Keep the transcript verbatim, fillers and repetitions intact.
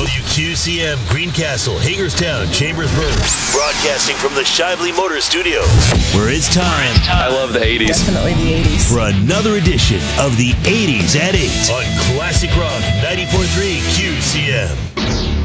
W Q C M, Greencastle, Hagerstown, Chambersburg. Broadcasting from the Shively Motor Studio, where it's time. I love the eighties. Definitely the eighties. For another edition of the eighties at eight on Classic Rock ninety-four point three Q C M.